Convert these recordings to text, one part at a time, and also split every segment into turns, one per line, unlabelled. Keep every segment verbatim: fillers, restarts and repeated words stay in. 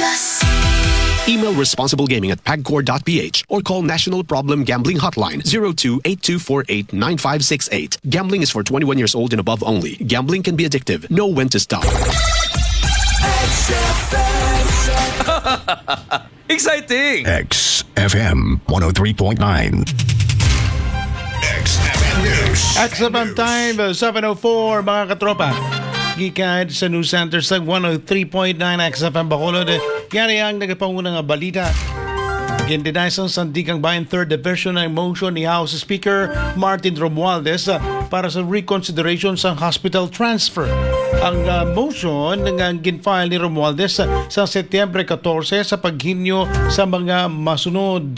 Plus.
Email responsiblegaming at pagcor dot p h or call National Problem Gambling Hotline zero two eight two four eight nine five six eight. Gambling is for twenty-one years old and above only. Gambling can be addictive. Know when to stop.
Exciting!
X F M one oh three point nine. X F M News.
At sa time, seven oh four, mga katropa. Gikan sa News Center sa one oh three point nine X F M Bacolod. Yari ang nagapangunang balita. Gindenaysan sa Sandigang Bayan third Division ng motion ni House Speaker Martin Romualdez para sa reconsideration sa hospital transfer. Ang uh, motion nga ginfile ni Romualdez sa Setyembre fourteen sa paghinyo sa mga masunod.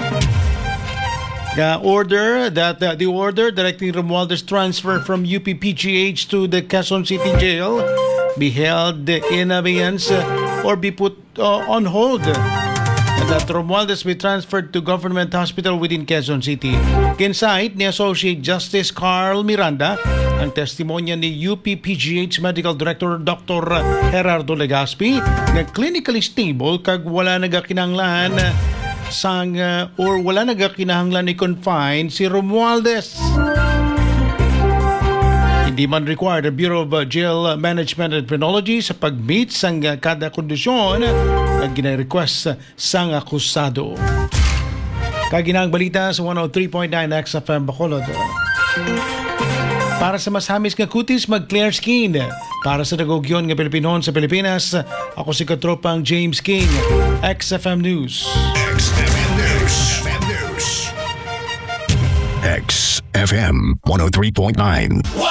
The order that uh, the order directing Romualdez transfer from U P P G H to the Quezon City Jail be held in abeyance uh, or be put uh, on hold. And that Romualdez be transferred to government hospital within Quezon City. Kinsight ni Associate Justice Carl Miranda ang testimonya ni U P P G H Medical Director Doctor Gerardo Legaspi nga clinically stable kag wala nagakinahanglan sang uh, or wala nagakinahanglan ni confine si Romualdez. Hindi man required the Bureau of uh, Jail Management and Penology sa pag-meet sang uh, kada kondisyon na gina-request sang akusado. Kaginang balita sa one oh three point nine X F M Bacolod. Para sa mas hamis nga kutis, mag-clear skin. Para sa nagugyon nga Pilipinon sa Pilipinas, ako si katropang James King, X F M News.
X F M News. X F M one oh three point nine.